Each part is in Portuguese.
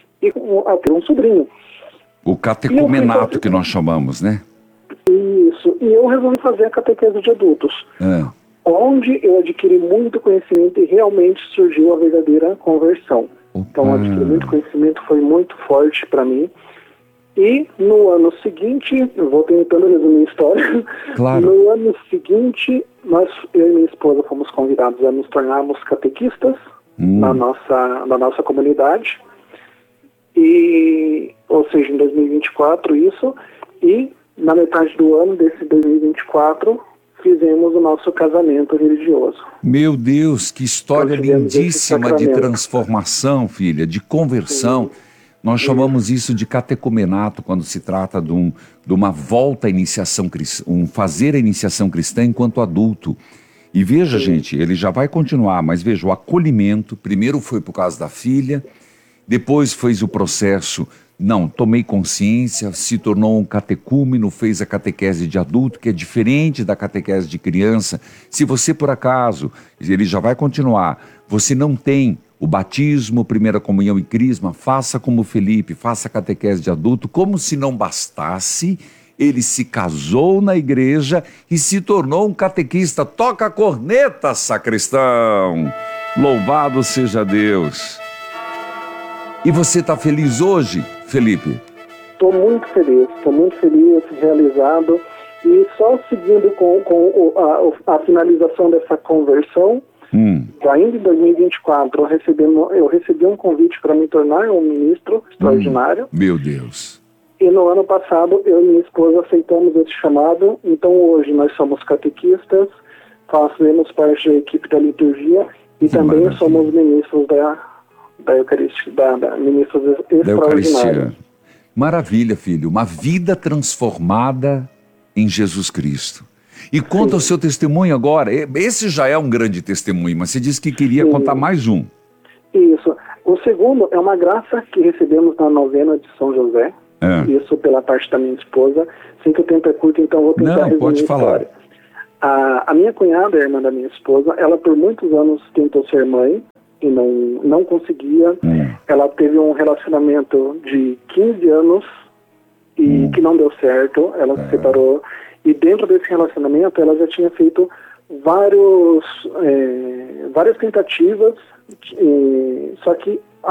a ter um sobrinho. O catecumenato que nós chamamos, né? Isso. E eu resolvi fazer a catequese de adultos. Onde eu adquiri muito conhecimento e realmente surgiu a verdadeira conversão. Opa. Então, adquirir muito conhecimento foi muito forte para mim. E no ano seguinte, eu vou tentando resumir a história. Claro. No ano seguinte, eu e minha esposa fomos convidados a nos tornarmos catequistas na nossa comunidade. Ou seja, em 2024 isso. E na metade do ano desse 2024, fizemos o nosso casamento religioso. Meu Deus, que história lindíssima de transformação, filha, de conversão. Sim. Nós chamamos isso de catecumenato quando se trata de uma volta à iniciação cristã, fazer a iniciação cristã enquanto adulto. E veja, gente, ele já vai continuar, mas veja, o acolhimento, primeiro foi por causa da filha, depois fez o processo, tomei consciência, se tornou um catecúmeno, fez a catequese de adulto, que é diferente da catequese de criança. Se você, por acaso, ele já vai continuar, você não tem o batismo, primeira comunhão e crisma, faça como Felipe, faça a catequese de adulto, como se não bastasse, ele se casou na igreja e se tornou um catequista. Toca a corneta, sacristão! Louvado seja Deus! E você está feliz hoje, Felipe? Estou muito feliz, realizado. E só seguindo com a finalização dessa conversão, ainda em 2024, eu recebi um convite para me tornar um ministro extraordinário. Meu Deus! E no ano passado, eu e minha esposa aceitamos esse chamado. Então hoje nós somos catequistas, fazemos parte da equipe da liturgia e também maravilha. Somos ministros da Eucaristia, ministros extraordinários. Maravilha, filho. Uma vida transformada em Jesus Cristo. E conta o seu testemunho agora. Esse já é um grande testemunho, mas você disse que queria contar mais um. Isso. O segundo é uma graça que recebemos na novena de São José. Isso pela parte da minha esposa. Sei que o tempo é curto, então vou tentar resumir pode falar. A minha cunhada, a irmã da minha esposa, ela por muitos anos tentou ser mãe e não conseguia. Ela teve um relacionamento de 15 anos e que não deu certo. Ela se separou. E dentro desse relacionamento, ela já tinha feito várias tentativas, só que a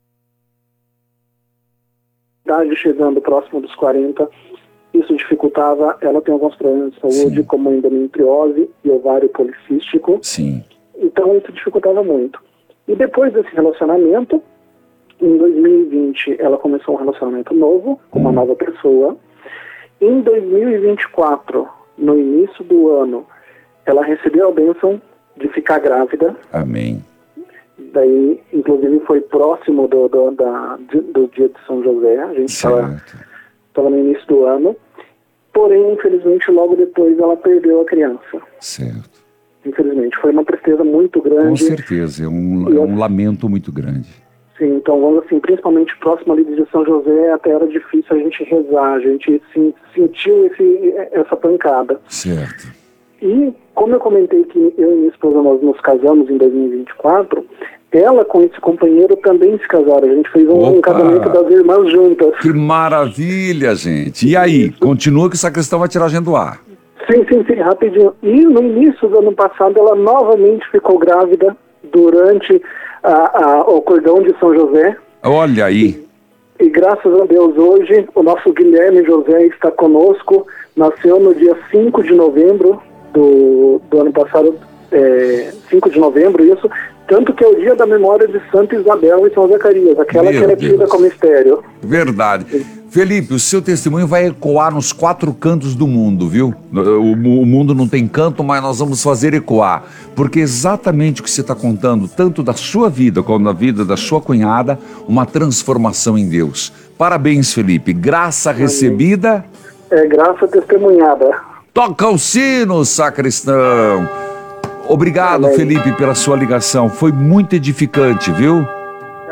idade chegando próximo dos 40, isso dificultava. Ela tem alguns problemas de saúde, como endometriose e ovário policístico. Sim. Então, isso dificultava muito. E depois desse relacionamento, em 2020, ela começou um relacionamento novo, com uma nova pessoa. Em 2024, no início do ano, ela recebeu a bênção de ficar grávida. Amém. Daí, inclusive, foi próximo do dia de São José. A gente estava no início do ano. Porém, infelizmente, logo depois ela perdeu a criança. Certo. Infelizmente, foi uma tristeza muito grande. Com certeza, é um lamento muito grande. Sim, então vamos assim, principalmente próximo ali de São José, até era difícil a gente rezar, a gente sentiu essa pancada. Certo. E como eu comentei que eu e minha esposa nós nos casamos em 2024, ela com esse companheiro também se casaram. A gente fez um casamento das irmãs juntas. Que maravilha, gente. E aí, continua que o sacristão vai tirar a gente do ar. Sim, rapidinho. E no início do ano passado ela novamente ficou grávida durante o cordão de São José. Olha aí. E graças a Deus hoje o nosso Guilherme José está conosco. Nasceu no dia 5 de novembro do ano passado, 5 de novembro, isso. Tanto que é o dia da memória de Santa Isabel e São Zacarias, aquela que era tida como mistério. Verdade. Felipe, o seu testemunho vai ecoar nos 4 cantos do mundo, viu? O mundo não tem canto, mas nós vamos fazer ecoar. Porque exatamente o que você está contando, tanto da sua vida como da vida da sua cunhada, uma transformação em Deus. Parabéns, Felipe. Graça recebida. Graça testemunhada. Toca o sino, sacristão. Obrigado, Felipe, pela sua ligação. Foi muito edificante, viu?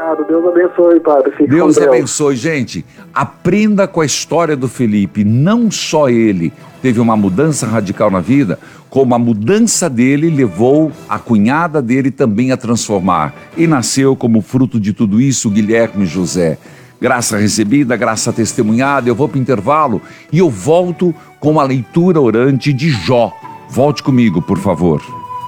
Obrigado, Deus abençoe, padre. Fique Deus com Deus. abençoe. Gente, aprenda com a história do Felipe. Não só ele teve uma mudança radical na vida, como a mudança dele levou a cunhada dele também a transformar. E nasceu como fruto de tudo isso Guilherme José. Graça recebida, graça testemunhada. Eu vou para o intervalo e eu volto com a leitura orante de Jó. Volte comigo, por favor.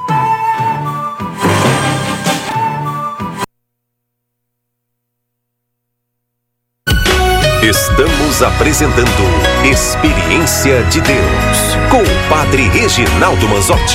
Estamos apresentando Experiência de Deus com o Padre Reginaldo Manzotti.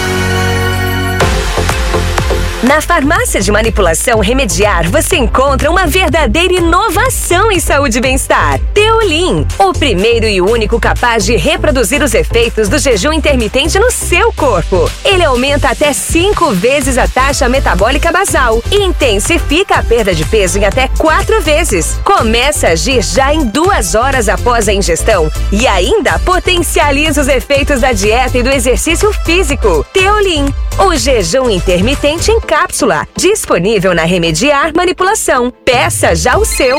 Na farmácia de manipulação Remediar, você encontra uma verdadeira inovação em saúde e bem-estar. Teolin, o primeiro e único capaz de reproduzir os efeitos do jejum intermitente no seu corpo. Ele aumenta até 5 vezes a taxa metabólica basal e intensifica a perda de peso em até 4 vezes. Começa a agir já em 2 horas após a ingestão e ainda potencializa os efeitos da dieta e do exercício físico. Teolin, o jejum intermitente em cápsula, disponível na Remediar Manipulação. Peça já o seu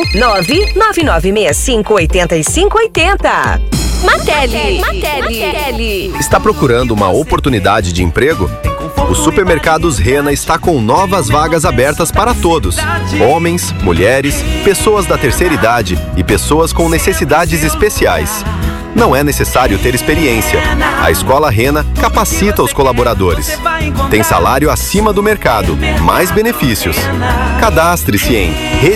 999658580. Martelli. Está procurando uma oportunidade de emprego? O Supermercados Rena está com novas vagas abertas para todos. Homens, mulheres, pessoas da terceira idade e pessoas com necessidades especiais. Não é necessário ter experiência. A Escola Rena capacita os colaboradores. Tem salário acima do mercado, mais benefícios. Cadastre-se em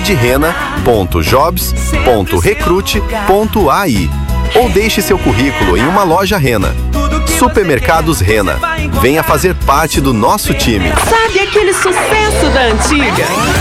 redrena.jobs.recrute.ai ou deixe seu currículo em uma loja Rena. Supermercados Rena. Venha fazer parte do nosso time. Sabe aquele sucesso da antiga?